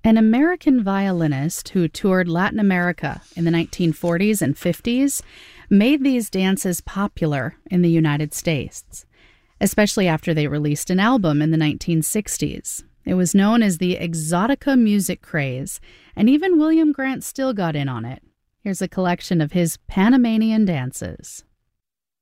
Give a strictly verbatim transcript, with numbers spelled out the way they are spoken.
An American violinist who toured Latin America in the nineteen forties and fifties made these dances popular in the United States, especially after they released an album in the nineteen sixties. It was known as the exotica music craze, and even William Grant Still got in on it. Here's a collection of his Panamanian dances.